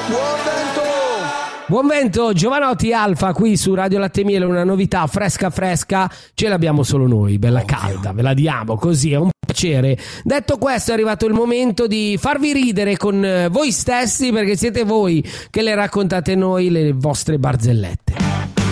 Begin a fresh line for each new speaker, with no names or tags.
Buon vento, Giovanotti Alfa qui su Radio Latte e Miele, una novità fresca fresca, ce l'abbiamo solo noi, bella calda, ve la diamo così, è un piacere. Detto questo è arrivato il momento di farvi ridere con voi stessi, perché siete voi che le raccontate noi le vostre barzellette.